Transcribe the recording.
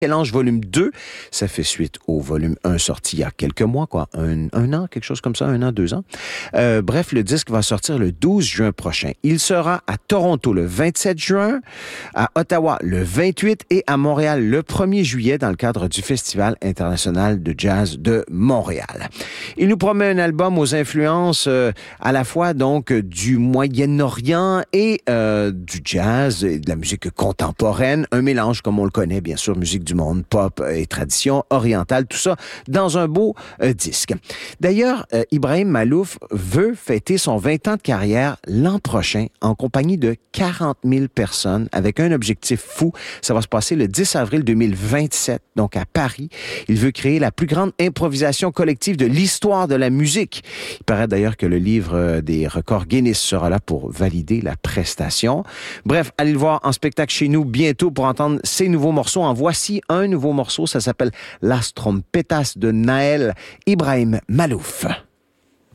Mélange volume 2, ça fait suite au volume 1 sorti il y a quelques mois, un an, quelque chose comme ça, 1 an, 2 ans. Bref, le disque va sortir le 12 juin prochain. Il sera à Toronto le 27 juin, à Ottawa le 28 et à Montréal le 1er juillet dans le cadre du Festival international de jazz de Montréal. Il nous promet un album aux influences à la fois donc du Moyen-Orient et du jazz et de la musique contemporaine, un mélange comme on le connaît bien sûr, musique du monde, pop et tradition orientale, tout ça dans un beau disque. D'ailleurs, Ibrahim Malouf veut fêter son 20 ans de carrière l'an prochain en compagnie de 40 000 personnes avec un objectif fou. Ça va se passer le 10 avril 2027, donc à Paris. Il veut créer la plus grande improvisation collective de l'histoire de la musique. Il paraît d'ailleurs que le livre des records Guinness sera là pour valider la prestation. Bref, allez le voir en spectacle chez nous bientôt pour entendre ses nouveaux morceaux. En voici un nouveau morceau, ça s'appelle Las Trompetas de Naël Ibrahim Malouf.